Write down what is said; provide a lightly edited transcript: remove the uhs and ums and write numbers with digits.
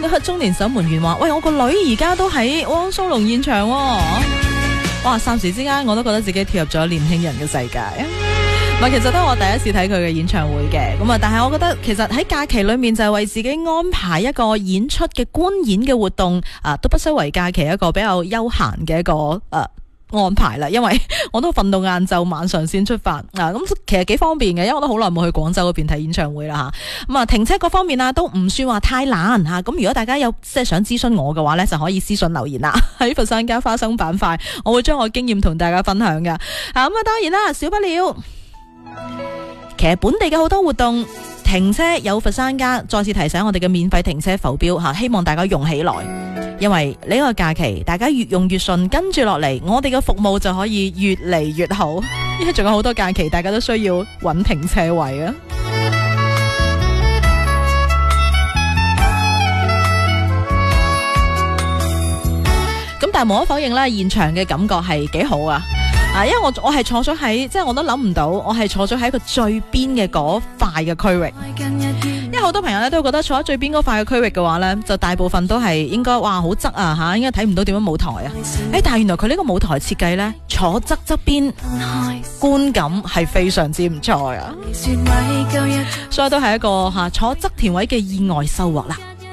中年守門員話：喂，我個女而家都喺汪蘇泷現場喎。哇！霎時之間我都覺得自己跳入咗年輕人嘅世界。唔係，其實都係我第一次睇佢嘅演唱會嘅。咁啊，但係我覺得其實喺假期裏面就係為自己安排一個演出嘅觀演嘅活動啊，都不失為假期一個比較休閒嘅一個安排啦，因為我都瞓到晏晝，晚上先出發啊，咁其實幾方便嘅，因為我都好耐冇去廣州嗰邊睇演唱會啦吓。咁啊，停車嗰方面啊，都唔算話太難吓。咁如果大家有即係想諮詢我嘅話呢，就可以私信留言啦。喺佛山街花生板塊，我會將我經驗同大家分享噶。咁啊，當然啦，少不了，其實本地嘅好多活動。停車有佛山家，再次提醒我哋嘅免費停車浮標吓，希望大家用起來，因為呢個假期大家越用越順，跟住落嚟我哋嘅服務就可以越嚟越好，因為仲有好多假期大家都需要揾停車位啊。咁但係無可否認啦，現場嘅感覺係幾好啊！因為我係坐咗喺，即係我都諗唔到，我係坐咗喺個最邊嘅嗰塊嘅區域。因為好多朋友咧都覺得坐喺最邊嗰塊嘅區域嘅話咧，就大部分都係應該哇好側啊吓，應該睇唔到點樣舞台啊。但係原來佢呢個舞台設計咧，坐側邊觀感係非常之唔錯啊。所以都係一個坐側田位嘅意外收穫啦。